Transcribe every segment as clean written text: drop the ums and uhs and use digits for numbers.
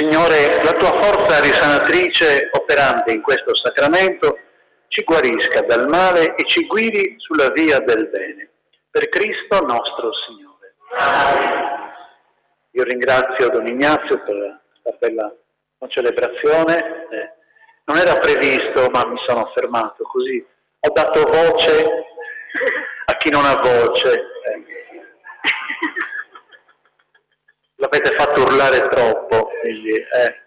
Signore, la tua forza risanatrice operante in questo sacramento ci guarisca dal male e ci guidi sulla via del bene. Per Cristo nostro Signore. Amen. Io ringrazio Don Ignazio per questa bella celebrazione. Non era previsto, ma mi sono fermato così. Ho dato voce a chi non ha voce. L'avete fatto urlare troppo, quindi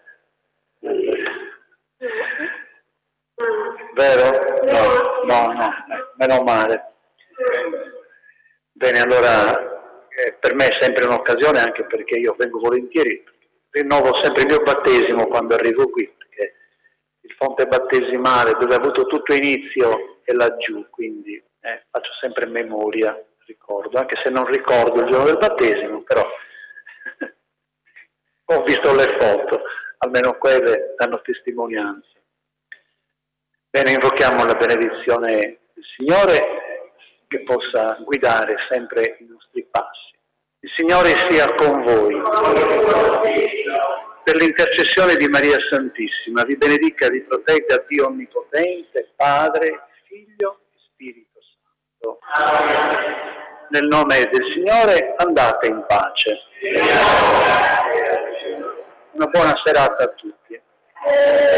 vero? No, meno male. Bene, allora per me è sempre un'occasione, anche perché io vengo volentieri, rinnovo sempre il mio battesimo quando arrivo qui, perché il fonte battesimale dove ha avuto tutto inizio è laggiù, quindi faccio sempre memoria, ricordo, anche se non ricordo il giorno del battesimo, però ho visto le foto, almeno quelle danno testimonianza. Bene, invochiamo la benedizione del Signore che possa guidare sempre i nostri passi. Il Signore sia con voi. Per l'intercessione di Maria Santissima, vi benedica, vi protegga Dio Onnipotente, Padre, Figlio e Spirito Santo. Amen. Nel nome del Signore andate in pace. Una buona serata a tutti.